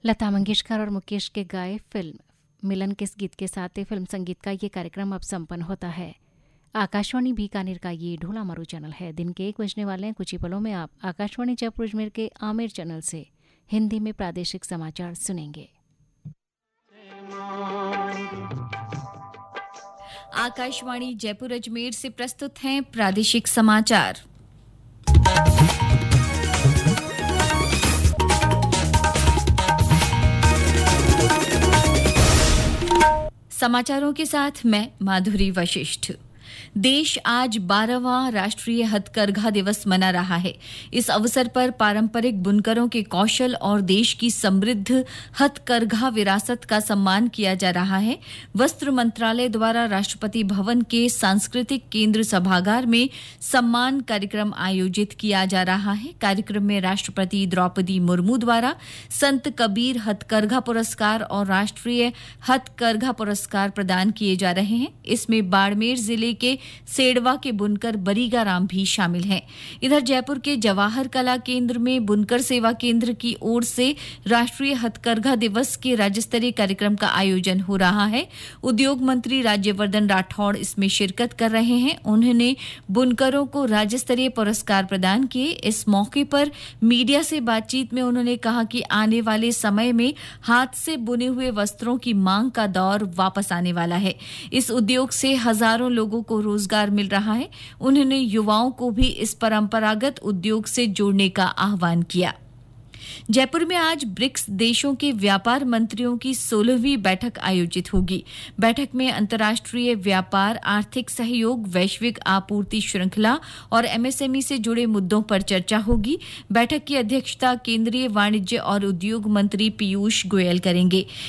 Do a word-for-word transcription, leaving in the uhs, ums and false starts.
लता मंगेशकर और मुकेश के गाए फिल्म मिलन किस गीत के साथ फिल्म संगीत का ये कार्यक्रम अब संपन्न होता है। आकाशवाणी बीकानेर का ये ढोला मारू चैनल है। दिन के एक बजने वाले हैं। कुछ ही पलों में आप आकाशवाणी जयपुर अजमेर के आमेर चैनल से हिंदी में प्रादेशिक समाचार सुनेंगे। आकाशवाणी जयपुर अजमेर से प्रस्तुत हैं प्रादेशिक समाचार। समाचारों के साथ मैं माधुरी वशिष्ठ। देश आज बारहवां राष्ट्रीय हथकरघा दिवस मना रहा है। इस अवसर पर पारंपरिक बुनकरों के कौशल और देश की समृद्ध हथकरघा विरासत का सम्मान किया जा रहा है। वस्त्र मंत्रालय द्वारा राष्ट्रपति भवन के सांस्कृतिक केंद्र सभागार में सम्मान कार्यक्रम आयोजित किया जा रहा है। कार्यक्रम में राष्ट्रपति द्रौपदी मुर्मू द्वारा संत कबीर हथकरघा पुरस्कार और राष्ट्रीय हथकरघा पुरस्कार प्रदान किए जा रहे हैं। इसमें बाड़मेर जिले के सेडवा के बुनकर बरीगा राम भी शामिल हैं। इधर जयपुर के जवाहर कला केंद्र में बुनकर सेवा केंद्र की ओर से राष्ट्रीय हथकरघा दिवस के राज्य स्तरीय कार्यक्रम का आयोजन हो रहा है। उद्योग मंत्री राज्यवर्धन राठौड़ इसमें शिरकत कर रहे हैं। उन्होंने बुनकरों को राज्य स्तरीय पुरस्कार प्रदान किए। इस मौके पर मीडिया से बातचीत में उन्होंने कहा कि आने वाले समय में हाथ से बुने हुए वस्त्रों की मांग का दौर वापस आने वाला है। इस उद्योग से हजारों लोगों को रोजगार मिल रहा है। उन्होंने युवाओं को भी इस परंपरागत उद्योग से जोड़ने का आह्वान किया। जयपुर में आज ब्रिक्स देशों के व्यापार मंत्रियों की सोलहवीं बैठक आयोजित होगी। बैठक में अंतर्राष्ट्रीय व्यापार, आर्थिक सहयोग, वैश्विक आपूर्ति श्रृंखला और एमएसएमई से जुड़े मुद्दों पर चर्चा होगी। बैठक की अध्यक्षता केंद्रीय वाणिज्य और उद्योग मंत्री पीयूष गोयल करेंगे।